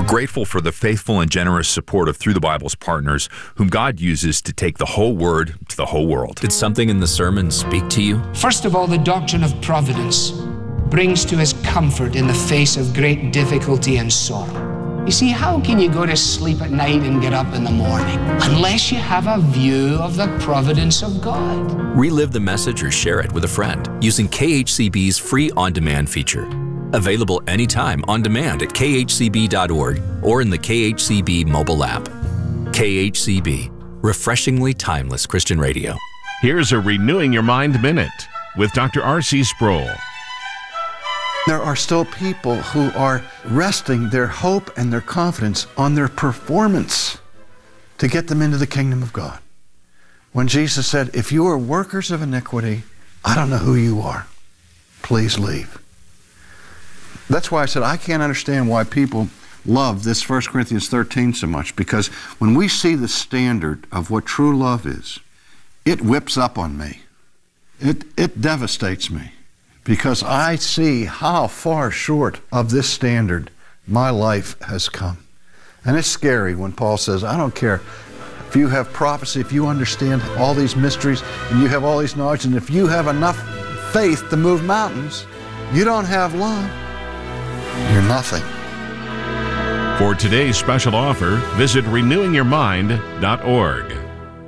We're grateful for the faithful and generous support of Through the Bible's partners, whom God uses to take the whole Word to the whole world. Did something in the sermon speak to you? First of all, the doctrine of providence brings to us comfort in the face of great difficulty and sorrow. You see, how can you go to sleep at night and get up in the morning unless you have a view of the providence of God? Relive the message or share it with a friend using KHCB's free on-demand feature. Available anytime on demand at khcb.org or in the KHCB mobile app. KHCB, refreshingly timeless Christian radio. Here's a Renewing Your Mind Minute with Dr. R.C. Sproul. There are still people who are resting their hope and their confidence on their performance to get them into the kingdom of God. When Jesus said, if you are workers of iniquity, I don't know who you are. Please leave. That's why I said I can't understand why people love this 1 Corinthians 13 so much, because when we see the standard of what true love is, it whips up on me. It devastates me. Because I see how far short of this standard my life has come. And it's scary when Paul says, I don't care if you have prophecy, if you understand all these mysteries, and you have all these knowledge, and if you have enough faith to move mountains, you don't have love, you're nothing. For today's special offer, visit renewingyourmind.org.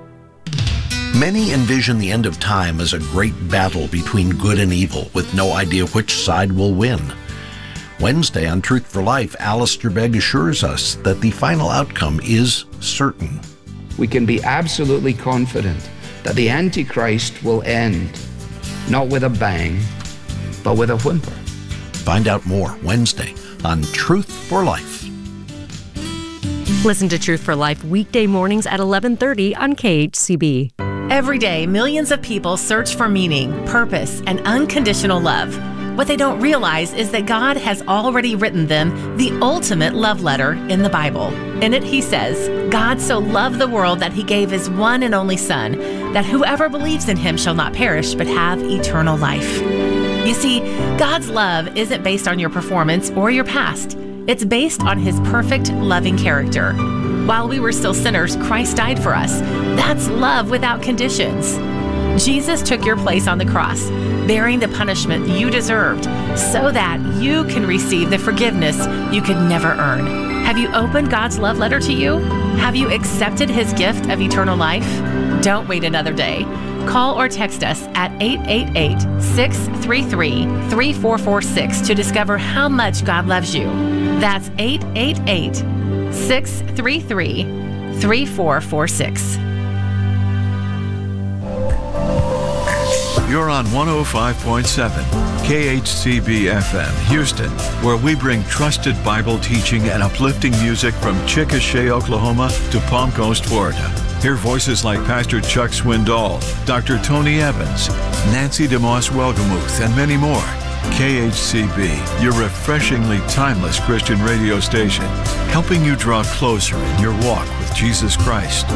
Many envision the end of time as a great battle between good and evil, with no idea which side will win. Wednesday on Truth for Life, Alistair Begg assures us that the final outcome is certain. We can be absolutely confident that the Antichrist will end, not with a bang, but with a whimper. Find out more Wednesday on Truth for Life. Listen to Truth for Life weekday mornings at 11:30 on KHCB. Every day, millions of people search for meaning, purpose, and unconditional love. What they don't realize is that God has already written them the ultimate love letter in the Bible. In it, he says, God so loved the world that he gave his one and only Son, that whoever believes in him shall not perish but have eternal life. You see, God's love isn't based on your performance or your past. It's based on his perfect, loving character. While we were still sinners, Christ died for us. That's love without conditions. Jesus took your place on the cross, bearing the punishment you deserved, so that you can receive the forgiveness you could never earn. Have you opened God's love letter to you? Have you accepted his gift of eternal life? Don't wait another day. Call or text us at 888-633-3446 to discover how much God loves you. That's 888-633-3446. You're on 105.7 KHCB FM, Houston, where we bring trusted Bible teaching and uplifting music from Chickasha, Oklahoma to Palm Coast, Florida. Hear voices like Pastor Chuck Swindoll, Dr. Tony Evans, Nancy DeMoss Welgemuth, and many more. KHCB, your refreshingly timeless Christian radio station, helping you draw closer in your walk with Jesus Christ.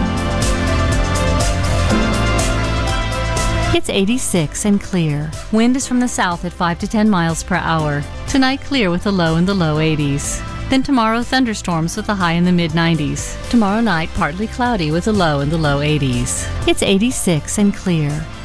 It's 86 and clear. Wind is from the south at 5 to 10 miles per hour. Tonight, clear with a low in the low 80s. Then tomorrow, thunderstorms with a high in the mid-90s. Tomorrow night, partly cloudy with a low in the low 80s. It's 86 and clear.